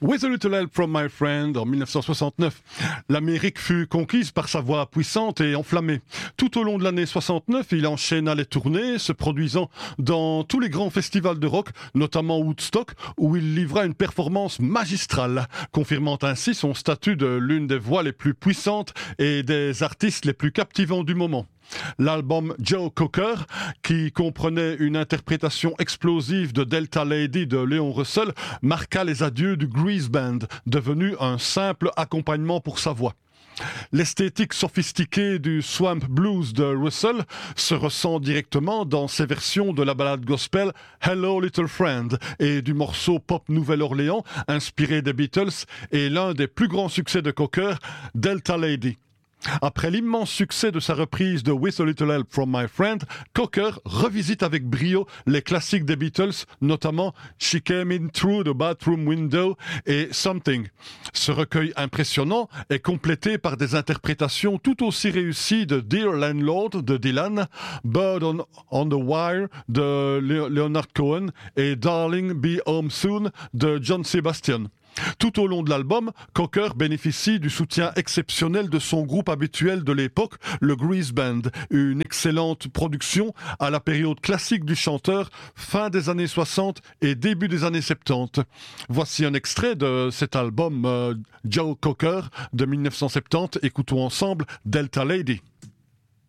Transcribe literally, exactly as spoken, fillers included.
With a Little Help from My Friend en dix-neuf cent soixante-neuf. L'Amérique fut conquise par sa voix puissante et enflammée. Tout au long de l'année soixante-neuf, il enchaîna les tournées, se produisant dans tous les grands festivals de rock, notamment Woodstock, où il livra une performance magistrale, confirmant ainsi son statut de l'une des voix les plus puissantes et des artistes les plus captivants du moment. L'album Joe Cocker, qui comprenait une interprétation explosive de Delta Lady de Leon Russell, marqua les adieux du Grease Band, devenu un simple accompagnement pour sa voix. L'esthétique sophistiquée du Swamp Blues de Russell se ressent directement dans ses versions de la ballade gospel Hello Little Friend et du morceau pop Nouvelle-Orléans inspiré des Beatles et l'un des plus grands succès de Cocker, Delta Lady. Après l'immense succès de sa reprise de With a Little Help from My Friend, Cocker revisite avec brio les classiques des Beatles, notamment She Came In Through the Bathroom Window et Something. Ce recueil impressionnant est complété par des interprétations tout aussi réussies de Dear Landlord de Dylan, Bird on, on the Wire de Leonard Cohen et Darling Be Home Soon de John Sebastian. Tout au long de l'album, Cocker bénéficie du soutien exceptionnel de son groupe habituel de l'époque, le Grease Band, une excellente production à la période classique du chanteur, fin des années soixante et début des années soixante-dix. Voici un extrait de cet album euh, Joe Cocker de dix-neuf cent soixante-dix. Écoutons ensemble Delta Lady.